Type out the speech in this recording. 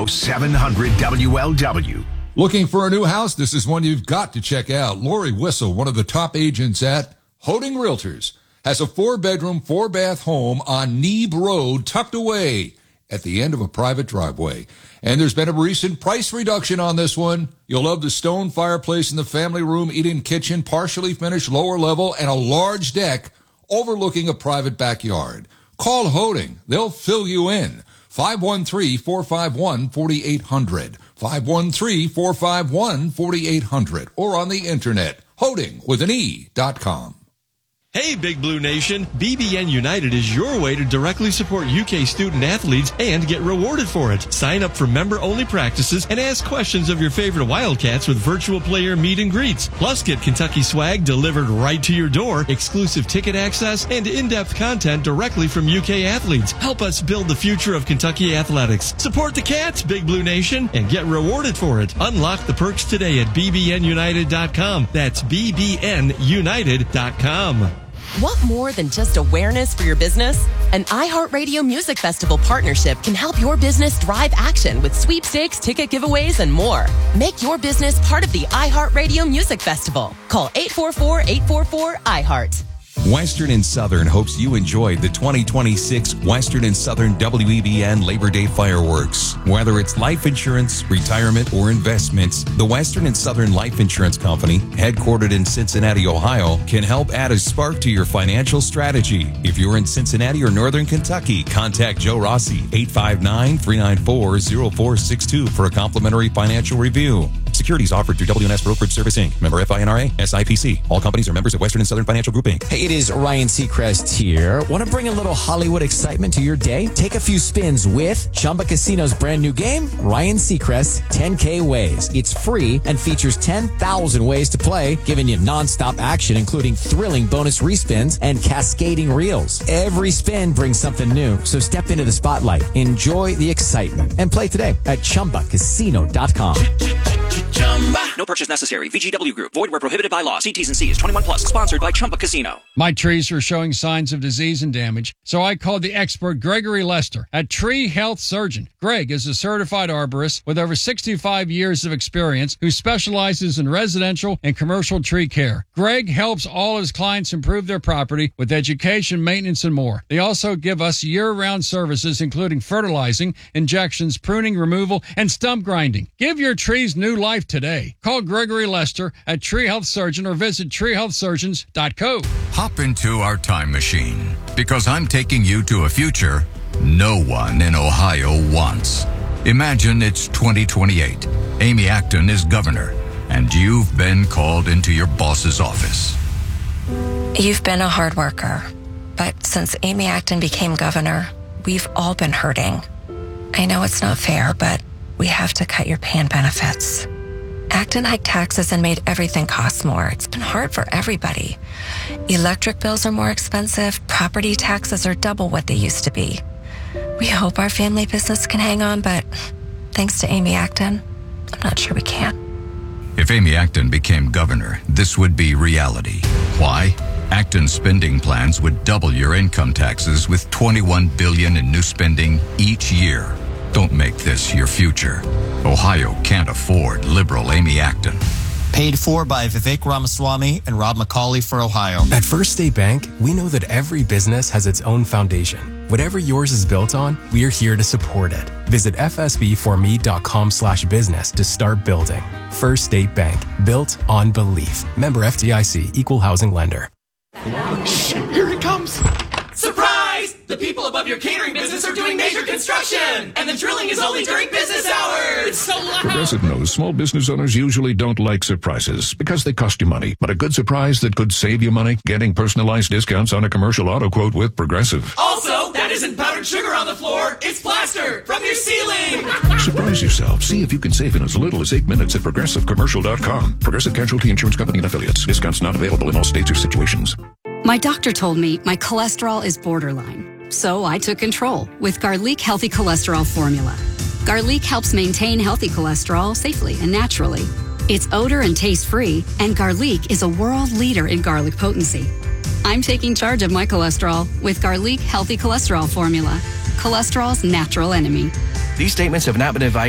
Radio 700 WLW. Looking for a new house? This is one you've got to check out. Lori Whistle, one of the top agents at Hoding Realtors, has a 4-bedroom, 4-bath home on Neeb Road tucked away at the end of a private driveway. And there's been a recent price reduction on this one. You'll love the stone fireplace in the family room, eat-in kitchen, partially finished lower level, and a large deck overlooking a private backyard. Call Hoding. They'll fill you in. 513-451-4800. 513-451-4800. Or on the internet, hoding.com. Hey, Big Blue Nation, BBN United is your way to directly support UK student athletes and get rewarded for it. Sign up for member-only practices and ask questions of your favorite Wildcats with virtual player meet and greets. Plus, get Kentucky swag delivered right to your door, exclusive ticket access, and in-depth content directly from UK athletes. Help us build the future of Kentucky athletics. Support the Cats, Big Blue Nation, and get rewarded for it. Unlock the perks today at bbnunited.com. That's bbnunited.com. Want more than just awareness for your business? An iHeartRadio Music Festival partnership can help your business drive action with sweepstakes, ticket giveaways, and more. Make your business part of the iHeartRadio Music Festival. Call 844-844-IHEART. Western and Southern hopes you enjoyed the 2026 Western and Southern WEBN Labor Day fireworks. Whether it's life insurance, retirement, or investments, the Western and Southern Life Insurance Company, headquartered in Cincinnati, Ohio, can help add a spark to your financial strategy. If you're in Cincinnati or Northern Kentucky, contact Joe Rossi, 859-394-0462 for a complimentary financial review. Securities offered through WNS Brokerage Service, Inc., member FINRA, SIPC. All companies are members of Western and Southern Financial Group, Inc. Hey, it is Ryan Seacrest here. Want to bring a little Hollywood excitement to your day? Take a few spins with Chumba Casino's brand new game, Ryan Seacrest 10K Ways. It's free and features 10,000 ways to play, giving you nonstop action, including thrilling bonus respins and cascading reels. Every spin brings something new, so step into the spotlight, enjoy the excitement, and play today at ChumbaCasino.com. No purchase necessary. VGW Group. Void where prohibited by law. See T's and C's. 21 plus. Sponsored by Chumba Casino. My trees were showing signs of disease and damage, so I called the expert Gregory Lester at Tree Health Surgeon. Greg is a certified arborist with over 65 years of experience who specializes in residential and commercial tree care. Greg helps all his clients improve their property with education, maintenance, and more. They also give us year-round services, including fertilizing, injections, pruning, removal, and stump grinding. Give your trees new life today. Call Gregory Lester at Tree Health Surgeon or visit treehealthsurgeons.co. Hop into our time machine, because I'm taking you to a future no one in Ohio wants. Imagine it's 2028. Amy Acton is governor, and you've been called into your boss's office. You've been a hard worker, but since Amy Acton became governor, we've all been hurting. I know it's not fair, but we have to cut your pay and benefits. Acton hiked taxes and made everything cost more. It's been hard for everybody. Electric bills are more expensive. Property taxes are double what they used to be. We hope our family business can hang on, but thanks to Amy Acton, I'm not sure we can. If Amy Acton became governor, this would be reality. Why? Acton's spending plans would double your income taxes with $21 billion in new spending each year. Don't make this your future. Ohio can't afford liberal Amy Acton. Paid for by Vivek Ramaswamy and Rob McCauley for Ohio. At First State Bank, we know that every business has its own foundation. Whatever yours is built on, we're here to support it. Visit fsbforme.com/business to start building. First State Bank, built on belief. Member FDIC, equal housing lender. Shh, here it comes. Surprise! The people above your catering business are doing major construction, and the drilling is only during business hours. It's so loud. Progressive knows small business owners usually don't like surprises because they cost you money. But a good surprise that could save you money, getting personalized discounts on a commercial auto quote with Progressive. Also, that isn't powdered sugar on the floor. It's plaster from your ceiling. Surprise yourself. See if you can save in as little as 8 minutes at ProgressiveCommercial.com. Progressive Casualty Insurance Company and Affiliates. Discounts not available in all states or situations. My doctor told me my cholesterol is borderline, so I took control with Garlic Healthy Cholesterol Formula. Garlic helps maintain healthy cholesterol safely and naturally. It's odor and taste-free, and Garlic is a world leader in garlic potency. I'm taking charge of my cholesterol with Garlic Healthy Cholesterol Formula, cholesterol's natural enemy. These statements have not been advised